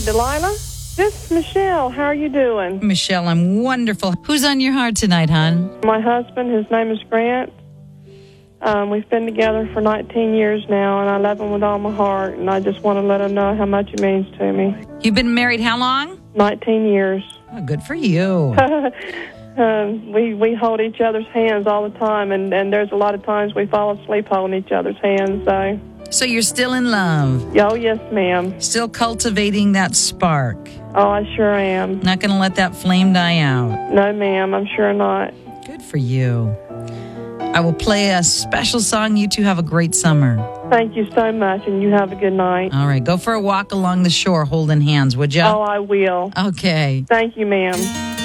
Delilah. This is Michelle. How are you doing? Michelle, I'm wonderful. Who's on your heart tonight, hon? My husband, his name is Grant. We've been together for 19 years now, and I love him with all my heart, and I just want to let him know how much he means to me. You've been married how long? 19 years. Oh, good for you. We hold each other's hands all the time, and there's a lot of times we fall asleep holding each other's hands. So you're still in love? Oh, yes, ma'am. Still cultivating that spark? Oh, I sure am. Not going to let that flame die out? No, ma'am, I'm sure not. Good for you. I will play a special song. You two have a great summer. Thank you so much, and you have a good night. All right, go for a walk along the shore holding hands, would you? Oh, I will. Okay. Thank you, ma'am.